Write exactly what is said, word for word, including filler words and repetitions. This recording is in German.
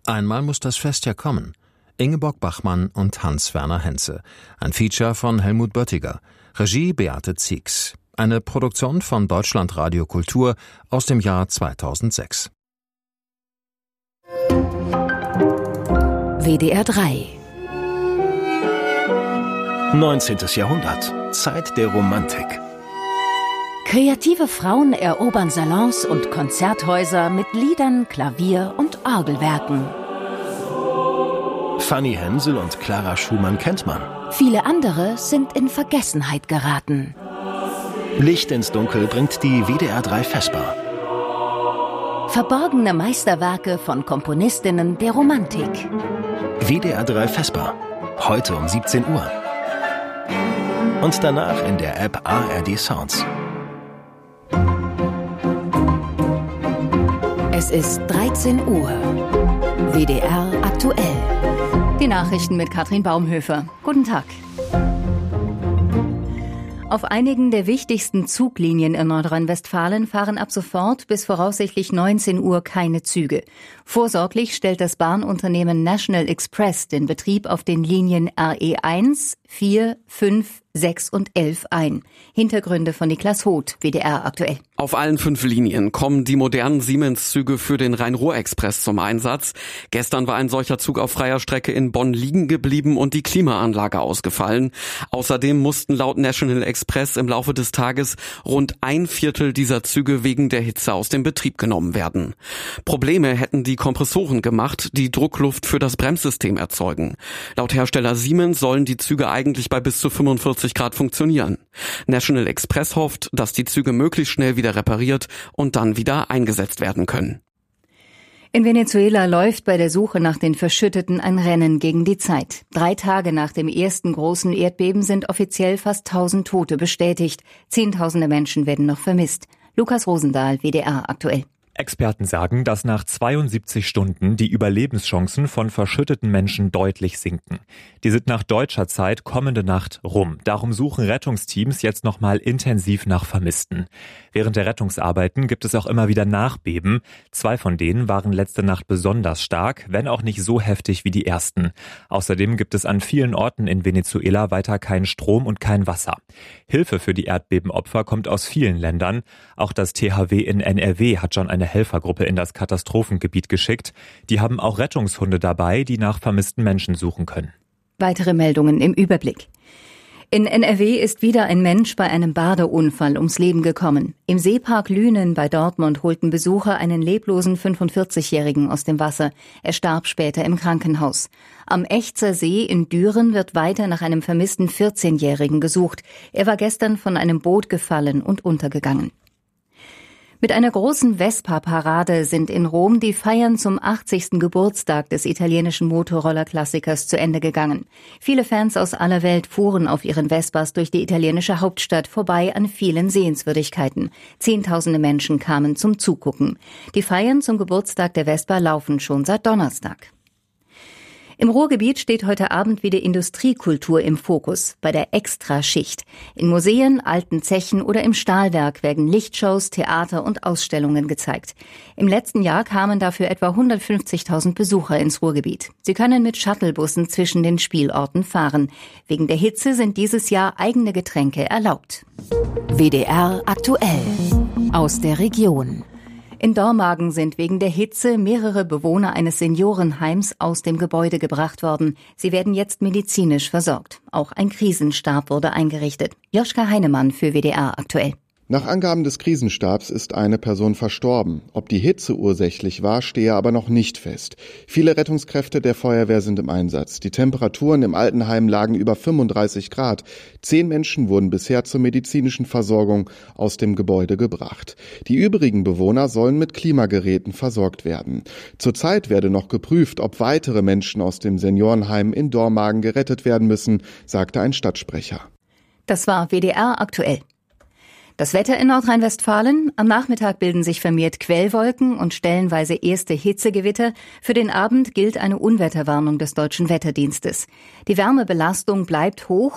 Einmal muss das Fest ja kommen. Ingeborg Bachmann und Hans-Werner Henze. Ein Feature von Helmut Böttiger. Regie Beate Ziegs. Eine Produktion von Deutschlandradio Kultur aus dem Jahr zweitausendsechs. W D R drei. neunzehntes. Jahrhundert. Zeit der Romantik. Kreative Frauen erobern Salons und Konzerthäuser mit Liedern, Klavier und Orgelwerken. Fanny Hensel und Clara Schumann kennt man. Viele andere sind in Vergessenheit geraten. Licht ins Dunkel bringt die W D R drei Vesper. Verborgene Meisterwerke von Komponistinnen der Romantik. W D R drei Vesper. Heute um siebzehn Uhr. Und danach in der App A R D Sounds. Es ist dreizehn Uhr. W D R aktuell. Die Nachrichten mit Katrin Baumhöfer. Guten Tag. Auf einigen der wichtigsten Zuglinien in Nordrhein-Westfalen fahren ab sofort bis voraussichtlich neunzehn Uhr keine Züge. Vorsorglich stellt das Bahnunternehmen National Express den Betrieb auf den Linien R E eins, vier, fünf, sechs und elf ein. Hintergründe von Niklas Hoth, W D R aktuell. Auf allen fünf Linien kommen die modernen Siemens-Züge für den Rhein-Ruhr-Express zum Einsatz. Gestern war ein solcher Zug auf freier Strecke in Bonn liegen geblieben und die Klimaanlage ausgefallen. Außerdem mussten laut National Express im Laufe des Tages rund ein Viertel dieser Züge wegen der Hitze aus dem Betrieb genommen werden. Probleme hätten die Kompressoren gemacht, die Druckluft für das Bremssystem erzeugen. Laut Hersteller Siemens sollen die Züge eigentlich bei bis zu fünfundvierzig Grad funktionieren. National Express hofft, dass die Züge möglichst schnell wieder repariert und dann wieder eingesetzt werden können. In Venezuela läuft bei der Suche nach den Verschütteten ein Rennen gegen die Zeit. Drei Tage nach dem ersten großen Erdbeben sind offiziell fast tausend Tote bestätigt. Zehntausende Menschen werden noch vermisst. Lukas Rosendahl, W D R aktuell. Experten sagen, dass nach zweiundsiebzig Stunden die Überlebenschancen von verschütteten Menschen deutlich sinken. Die sind nach deutscher Zeit kommende Nacht rum. Darum suchen Rettungsteams jetzt nochmal intensiv nach Vermissten. Während der Rettungsarbeiten gibt es auch immer wieder Nachbeben. Zwei von denen waren letzte Nacht besonders stark, wenn auch nicht so heftig wie die ersten. Außerdem gibt es an vielen Orten in Venezuela weiter keinen Strom und kein Wasser. Hilfe für die Erdbebenopfer kommt aus vielen Ländern. Auch das T H W in N R W hat schon eine Helfergruppe in das Katastrophengebiet geschickt. Die haben auch Rettungshunde dabei, die nach vermissten Menschen suchen können. Weitere Meldungen im Überblick. In N R W ist wieder ein Mensch bei einem Badeunfall ums Leben gekommen. Im Seepark Lünen bei Dortmund holten Besucher einen leblosen fünfundvierzigjährigen aus dem Wasser. Er starb später im Krankenhaus. Am Echzer See in Düren wird weiter nach einem vermissten vierzehnjährigen gesucht. Er war gestern von einem Boot gefallen und untergegangen. Mit einer großen Vespa-Parade sind in Rom die Feiern zum achtzigsten Geburtstag des italienischen Motorroller-Klassikers zu Ende gegangen. Viele Fans aus aller Welt fuhren auf ihren Vespas durch die italienische Hauptstadt vorbei an vielen Sehenswürdigkeiten. Zehntausende Menschen kamen zum Zugucken. Die Feiern zum Geburtstag der Vespa laufen schon seit Donnerstag. Im Ruhrgebiet steht heute Abend wieder Industriekultur im Fokus, bei der Extraschicht. In Museen, alten Zechen oder im Stahlwerk werden Lichtshows, Theater und Ausstellungen gezeigt. Im letzten Jahr kamen dafür etwa hundertfünfzigtausend Besucher ins Ruhrgebiet. Sie können mit Shuttlebussen zwischen den Spielorten fahren. Wegen der Hitze sind dieses Jahr eigene Getränke erlaubt. W D R aktuell. Aus der Region. In Dormagen sind wegen der Hitze mehrere Bewohner eines Seniorenheims aus dem Gebäude gebracht worden. Sie werden jetzt medizinisch versorgt. Auch ein Krisenstab wurde eingerichtet. Joschka Heinemann für W D R aktuell. Nach Angaben des Krisenstabs ist eine Person verstorben. Ob die Hitze ursächlich war, stehe aber noch nicht fest. Viele Rettungskräfte der Feuerwehr sind im Einsatz. Die Temperaturen im Altenheim lagen über fünfunddreißig Grad. Zehn Menschen wurden bisher zur medizinischen Versorgung aus dem Gebäude gebracht. Die übrigen Bewohner sollen mit Klimageräten versorgt werden. Zurzeit werde noch geprüft, ob weitere Menschen aus dem Seniorenheim in Dormagen gerettet werden müssen, sagte ein Stadtsprecher. Das war W D R aktuell. Das Wetter in Nordrhein-Westfalen. Am Nachmittag bilden sich vermehrt Quellwolken und stellenweise erste Hitzegewitter. Für den Abend gilt eine Unwetterwarnung des Deutschen Wetterdienstes. Die Wärmebelastung bleibt hoch.